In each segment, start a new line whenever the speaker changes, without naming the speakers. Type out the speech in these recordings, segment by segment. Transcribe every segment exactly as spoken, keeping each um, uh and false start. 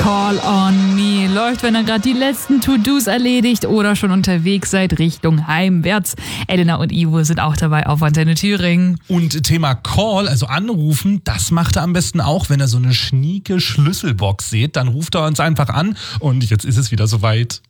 Call on Me läuft, wenn ihr gerade die letzten To-Dos erledigt oder schon unterwegs seid Richtung heimwärts. Elena und Ivo sind auch dabei auf Antenne Thüringen.
Und Thema Call, also anrufen, das macht er am besten auch, wenn ihr so eine schnieke Schlüsselbox seht. Dann ruft er uns einfach an und jetzt ist es wieder soweit.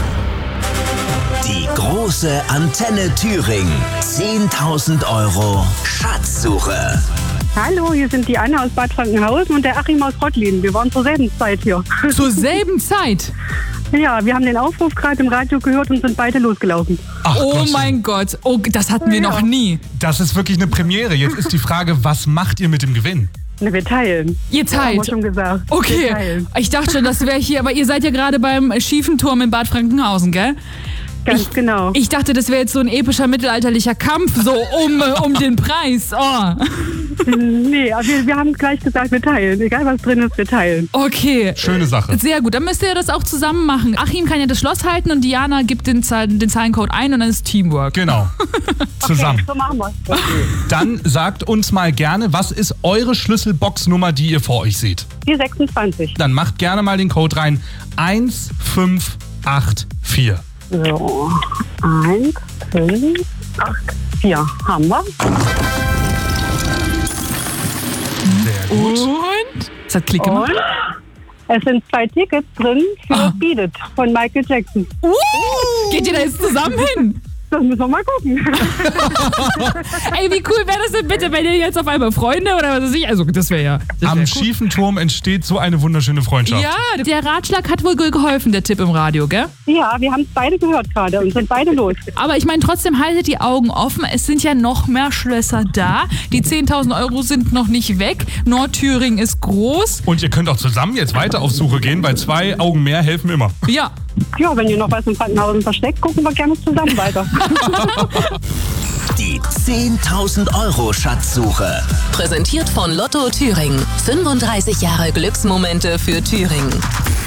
Die große Antenne Thüringen. zehntausend Euro Schatzsuche.
Hallo, hier sind die Anna aus Bad Frankenhausen und der Achim aus Rottlin. Wir waren zur selben Zeit hier.
Zur selben Zeit?
Ja, wir haben den Aufruf gerade im Radio gehört und sind beide losgelaufen.
Ach
oh
Gott.
mein Gott, oh, das hatten wir
Ja.
noch nie.
Das ist wirklich eine Premiere. Jetzt ist die Frage, was macht ihr mit dem Gewinn?
Ne, wir teilen.
Ihr
Das haben wir
teilt.
schon gesagt. Wir
Okay,
teilen.
ich dachte schon, das wäre hier, aber ihr seid ja gerade beim schiefen Turm in Bad Frankenhausen, gell?
Ganz
ich,
genau.
Ich dachte, das wäre jetzt so ein epischer mittelalterlicher Kampf, so um, äh, um den Preis. Oh.
Nee, aber wir, wir haben gleich gesagt, wir teilen. Egal was drin ist, wir teilen.
Okay.
Schöne Sache.
Sehr gut, dann müsst ihr das auch zusammen machen. Achim kann ja das Schloss halten und Diana gibt den, Zahl- den Zahlencode ein und dann ist Teamwork.
Genau. Zusammen.
Okay, so machen wir es.
Dann sagt uns mal gerne, was ist eure Schlüsselboxnummer, die ihr vor euch seht?
Die sechsundzwanzig.
Dann macht gerne mal den Code rein. eins fünf acht vier.
So, eins, fünf, acht, vier. Haben wir.
Sehr gut.
Und? Das hat Klick gemacht.
Und es sind zwei Tickets drin für
Ah.
Beat It von Michael Jackson.
Uh, geht ihr da jetzt zusammen hin?
Das müssen wir mal gucken.
Ey, wie cool wäre das denn bitte, wenn ihr jetzt auf einmal Freunde oder was weiß ich, also das wäre ja... Das
Am
wär cool.
schiefen Turm entsteht so eine wunderschöne Freundschaft.
Ja, der Ratschlag hat wohl geholfen, der Tipp im Radio, gell?
Ja, wir haben es beide gehört gerade und sind beide los.
Aber ich meine, trotzdem haltet die Augen offen. Es sind ja noch mehr Schlösser da. Die zehntausend Euro sind noch nicht weg. Nordthüringen ist groß.
Und ihr könnt auch zusammen jetzt weiter auf Suche gehen, weil zwei Augen mehr helfen immer.
Ja.
Ja, wenn ihr noch was in Frankenhausen versteckt, gucken wir gerne zusammen weiter.
Die zehntausend Euro Schatzsuche.
Präsentiert von Lotto Thüringen. fünfunddreißig Jahre Glücksmomente für Thüringen.